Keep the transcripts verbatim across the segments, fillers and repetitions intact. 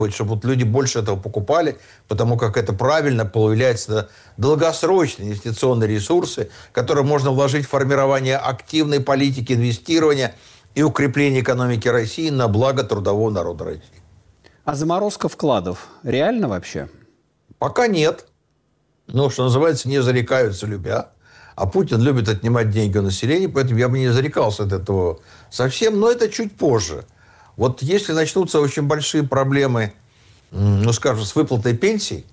чтобы вот люди больше этого покупали, потому как это правильно появляются долгосрочные инвестиционные ресурсы, которые можно вложить в формирование активной политики инвестирования и укрепление экономики России на благо трудового народа России. А заморозка вкладов реально вообще? Пока нет. Ну, что называется, не зарекаются любя. А Путин любит отнимать деньги у населения, поэтому я бы не зарекался от этого совсем, но это чуть позже. Вот если начнутся очень большие проблемы, ну, скажем, с выплатой пенсий,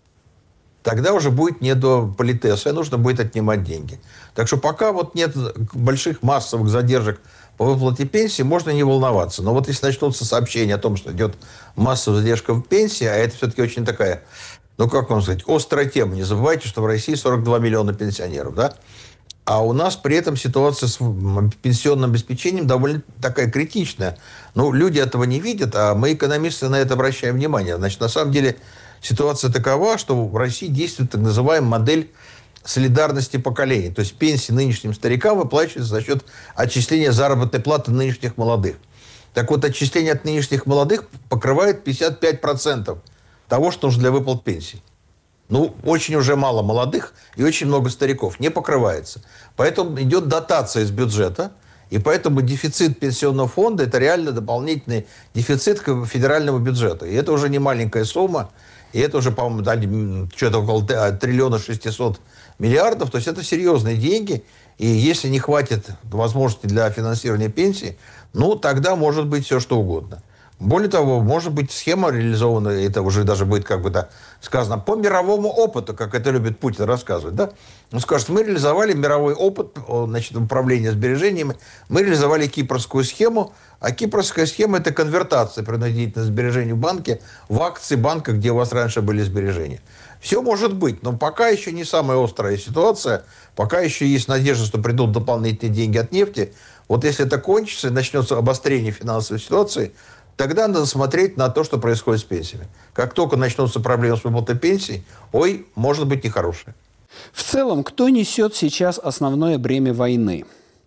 тогда уже будет не до политеса, и нужно будет отнимать деньги. Так что пока вот нет больших массовых задержек по выплате пенсии, можно не волноваться. Но вот если начнутся сообщения о том, что идет массовая задержка в пенсии, а это все-таки очень такая, ну, как вам сказать, острая тема. Не забывайте, что в России сорок два миллиона пенсионеров, да? А у нас при этом ситуация с пенсионным обеспечением довольно такая критичная. Ну, люди этого не видят, а мы, экономисты, на это обращаем внимание. Значит, на самом деле ситуация такова, что в России действует так называемая модель солидарности поколений. То есть пенсии нынешним старикам выплачиваются за счет отчисления заработной платы нынешних молодых. Так вот, отчисление от нынешних молодых покрывает пятьдесят пять процентов того, что нужно для выплат пенсий. Ну, очень уже мало молодых и очень много стариков. Не покрывается. Поэтому идет дотация из бюджета. И поэтому дефицит пенсионного фонда – это реально дополнительный дефицит к федеральному бюджету. И это уже не маленькая сумма. И это уже, по-моему, что-то около триллиона шестисот миллиардов. То есть это серьезные деньги. И если не хватит возможности для финансирования пенсий, ну, тогда может быть все, что угодно. Более того, может быть, схема реализована, это уже даже будет, как бы да, сказано, по мировому опыту, как это любит Путин рассказывать. Да? Он скажет, мы реализовали мировой опыт, значит, управления сбережениями, мы реализовали кипрскую схему, а кипрская схема – это конвертация принудительных сбережений в банке в акции банка, где у вас раньше были сбережения. Все может быть, но пока еще не самая острая ситуация, пока еще есть надежда, что придут дополнительные деньги от нефти. Вот если это кончится и начнется обострение финансовой ситуации, тогда надо смотреть на то, что происходит с пенсиями. Как только начнутся проблемы с выплатой пенсий, ой, может быть нехорошее. В целом, кто несет сейчас основное бремя войны?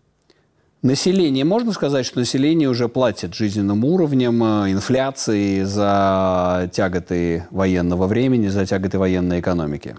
Население. Можно сказать, что население уже платит жизненным уровнем, инфляцией за тяготы военного времени, за тяготы военной экономики?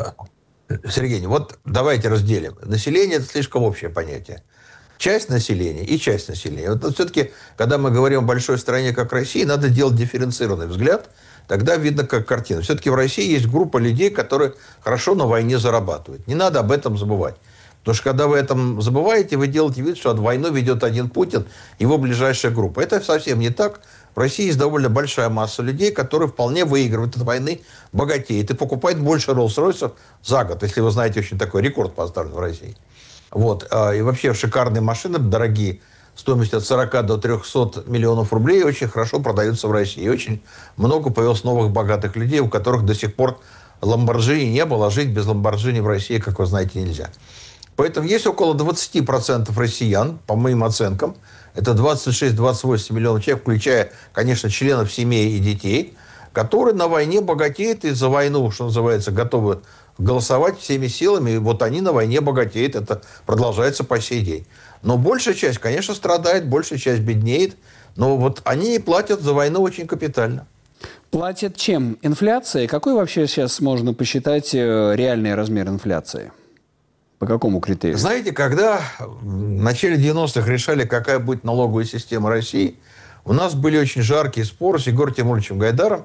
Сергей, вот давайте разделим. Население – это слишком общее понятие. Часть населения и часть населения. Вот все-таки, когда мы говорим о большой стране, как Россия, надо делать дифференцированный взгляд. Тогда видно, как картина. Все-таки в России есть группа людей, которые хорошо на войне зарабатывают. Не надо об этом забывать. Потому что, когда вы этом забываете, вы делаете вид, что войну ведет один Путин, его ближайшая группа. Это совсем не так. В России есть довольно большая масса людей, которые вполне выигрывают от войны, богатеют и покупают больше Роллс-Ройсов за год. Если вы знаете, очень такой рекорд поставлен в России. Вот. И вообще шикарные машины, дорогие, стоимость от сорока до трёхсот миллионов рублей, очень хорошо продаются в России. И очень много появилось новых богатых людей, у которых до сих пор Ламборджини не было, а жить без Ламборджини в России, как вы знаете, нельзя. Поэтому есть около двадцати процентов россиян, по моим оценкам, это двадцать шесть - двадцать восемь миллионов человек, включая, конечно, членов семей и детей, которые на войне богатеют и за войну, что называется, готовы голосовать всеми силами. И вот они на войне богатеют. Это продолжается по сей день. Но большая часть, конечно, страдает, большая часть беднеет. Но вот они и платят за войну очень капитально. Платят чем? Инфляцией? Какой вообще сейчас можно посчитать реальный размер инфляции? По какому критерию? Знаете, когда в начале девяностых решали, какая будет налоговая система России, у нас были очень жаркие споры с Егором Тимуровичем Гайдаром,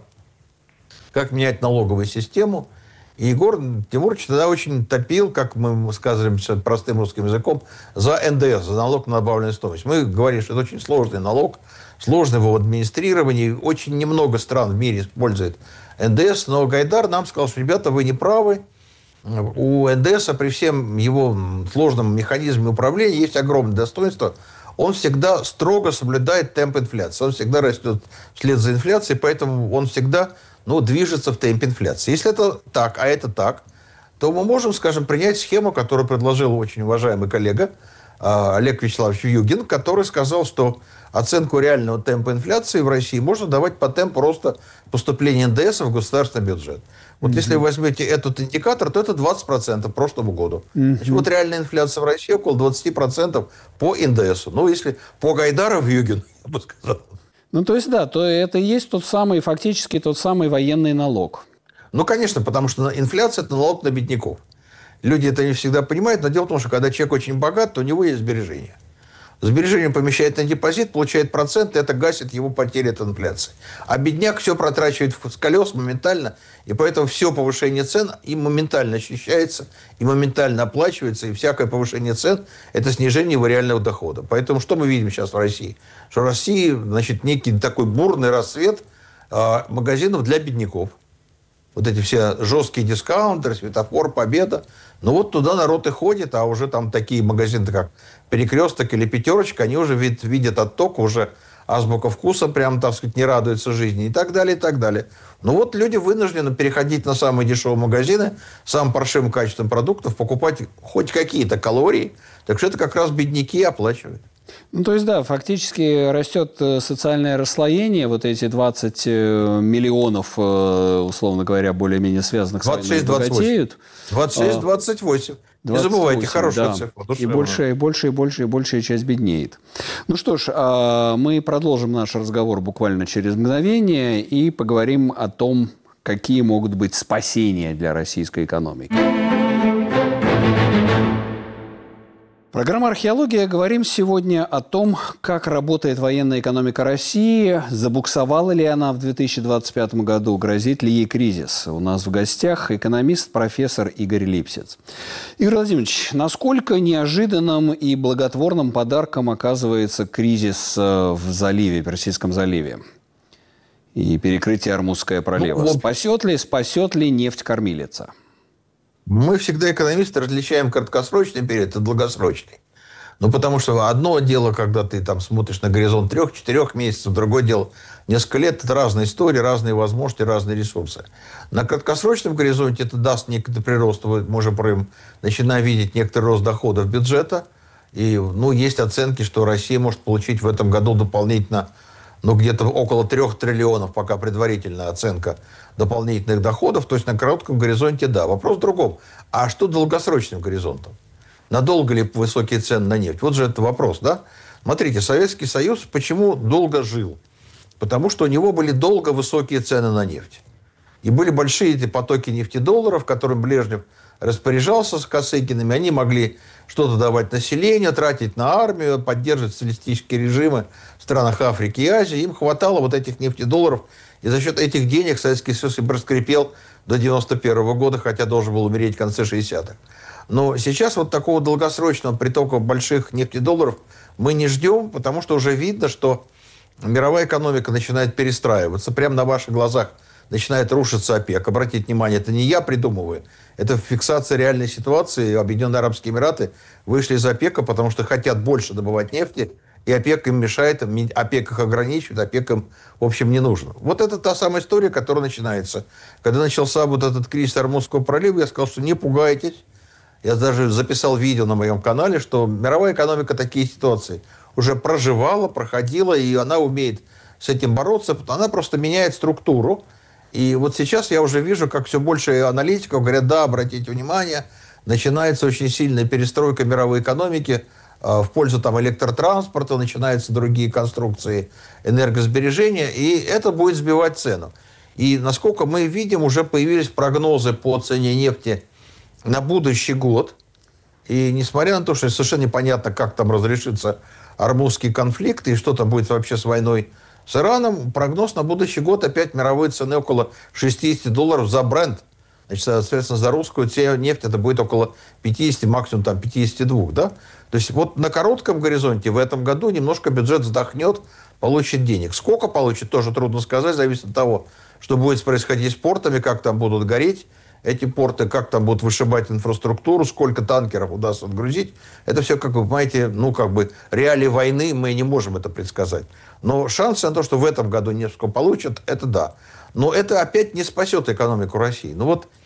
как менять налоговую систему. И Егор Тимурович тогда очень топил, как мы сказали простым русским языком, за эн дэ эс, за налог на добавленную стоимость. Мы говорили, что это очень сложный налог, сложный его администрировании. Очень немного стран в мире использует эн дэ эс, но Гайдар нам сказал, что, ребята, вы не правы. У эн дэ эса при всем его сложном механизме управления есть огромное достоинство. Он всегда строго соблюдает темп инфляции. Он всегда растет вслед за инфляцией, поэтому он всегда ну, движется в темпе инфляции. Если это так, а это так, то мы можем, скажем, принять схему, которую предложил очень уважаемый коллега Олег Вячеславович Югин, который сказал, что оценку реального темпа инфляции в России можно давать по темпу роста поступления эн дэ эса в государственный бюджет. Вот mm-hmm. если вы возьмете этот индикатор, то это двадцать процентов к прошлому году. Mm-hmm. Значит, вот реальная инфляция в России около двадцати процентов по эн дэ эсу. Ну, если по Гайдару Югин, я бы сказал. Ну, то есть, да, то это и есть тот самый, фактически тот самый военный налог. Ну, конечно, потому что инфляция – это налог на бедняков. Люди это не всегда понимают, но дело в том, что когда человек очень богат, то у него есть сбережения. Сбережение помещает на депозит, получает процент, и это гасит его потери от инфляции. А бедняк все протрачивает с колес моментально, и поэтому все повышение цен им моментально ощущается, и моментально оплачивается, и всякое повышение цен – это снижение его реального дохода. Поэтому что мы видим сейчас в России? Что в России, значит, некий такой бурный расцвет э, магазинов для бедняков. Вот эти все жесткие дискаунтеры, Светофор, Победа. Ну вот туда народ и ходит, а уже там такие магазины, как Перекресток или Пятерочка, они уже вид, видят отток, уже азбука вкуса прям, так сказать, не радуется жизни и так далее, и так далее. Ну вот люди вынуждены переходить на самые дешевые магазины, самым паршивым качеством продуктов, покупать хоть какие-то калории. Так что это как раз бедняки оплачивают. Ну, то есть, да, фактически растет социальное расслоение, вот эти двадцать миллионов, условно говоря, более-менее связанных с войной богатеют. двадцать шесть двадцать восемь. Не забывайте, хорошая да. цифра. И больше, и больше, и больше, и большая часть беднеет. Ну что ж, мы продолжим наш разговор буквально через мгновение и поговорим о том, какие могут быть спасения для российской экономики. Программа «Археология». Говорим сегодня о том, как работает военная экономика России, забуксовала ли она в две тысячи двадцать пятом году, грозит ли ей кризис. У нас в гостях экономист, профессор Игорь Липсиц. Игорь Владимирович, насколько неожиданным и благотворным подарком оказывается кризис в заливе, Персидском заливе и перекрытие Ормузская пролива? Ну, вот... Спасет ли, спасет ли нефть-кормилица? Мы всегда, экономисты, различаем краткосрочный период и долгосрочный. Ну, потому что одно дело, когда ты там смотришь на горизонт трех-четырех месяцев, другое дело несколько лет. Это разные истории, разные возможности, разные ресурсы. На краткосрочном горизонте это даст некий прирост. Мы можем начинаем видеть некоторый рост доходов бюджета. И, ну, есть оценки, что Россия может получить в этом году дополнительно, ну, где-то около трех триллионов, пока предварительная оценка дополнительных доходов. То есть на коротком горизонте, да. Вопрос в другом. А что долгосрочным горизонтом? Надолго ли высокие цены на нефть? Вот же это вопрос, да? Смотрите, Советский Союз почему долго жил? Потому что у него были долго высокие цены на нефть. И были большие эти потоки нефтедолларов, которым Брежнев распоряжался с Косыгинами. Они могли что-то давать населению, тратить на армию, поддерживать социалистические режимы в странах Африки и Азии. Им хватало вот этих нефтедолларов. И за счет этих денег Советский Союз и проскрипел до девяносто первого года, хотя должен был умереть в конце шестидесятых. Но сейчас вот такого долгосрочного притока больших нефтедолларов мы не ждем, потому что уже видно, что мировая экономика начинает перестраиваться. Прямо на ваших глазах начинает рушиться ОПЕК. Обратите внимание, это не я придумываю. Это фиксация реальной ситуации. Объединенные Арабские Эмираты вышли из ОПЕКа, потому что хотят больше добывать нефти, и ОПЕК им мешает, ОПЕК их ограничивает, ОПЕК им, в общем, не нужно. Вот это та самая история, которая начинается. Когда начался вот этот кризис Ормузского пролива, я сказал, что не пугайтесь. Я даже записал видео на моем канале, что мировая экономика такие ситуации уже проживала, проходила, и она умеет с этим бороться. Она просто меняет структуру. И вот сейчас я уже вижу, как все больше аналитиков говорят, да, обратите внимание, начинается очень сильная перестройка мировой экономики э, в пользу там, электротранспорта, начинаются другие конструкции энергосбережения, и это будет сбивать цену. И насколько мы видим, уже появились прогнозы по цене нефти на будущий год. И несмотря на то, что совершенно непонятно, как там разрешится Ормузский конфликт и что там будет вообще с войной с Ираном, прогноз на будущий год опять мировые цены около шестьдесят долларов за бренд. Значит, соответственно, за русскую нефть это будет около пятьдесят, максимум там пятьдесят два, да? То есть вот на коротком горизонте в этом году немножко бюджет вздохнет, получит денег. Сколько получит, тоже трудно сказать, зависит от того, что будет происходить с портами, как там будут гореть эти порты, как там будут вышибать инфраструктуру, сколько танкеров удастся отгрузить. Это все, как вы понимаете, ну, как бы реалии войны, мы не можем это предсказать. Но шансы на то, что в этом году нефть получат, это да. Но это опять не спасет экономику России. Ну вот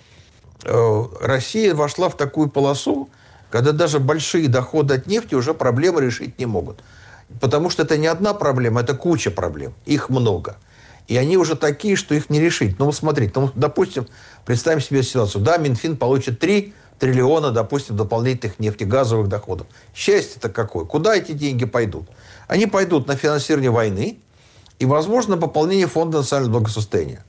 э, Россия вошла в такую полосу, когда даже большие доходы от нефти уже проблемы решить не могут. Потому что это не одна проблема, это куча проблем. Их много. И они уже такие, что их не решить. Ну, вот смотрите, ну, допустим, представим себе ситуацию. Да, Минфин получит три триллиона, допустим, дополнительных нефтегазовых доходов. Счастье-то какое? Куда эти деньги пойдут? Они пойдут на финансирование войны, и, возможно, пополнение фонда национального благосостояния.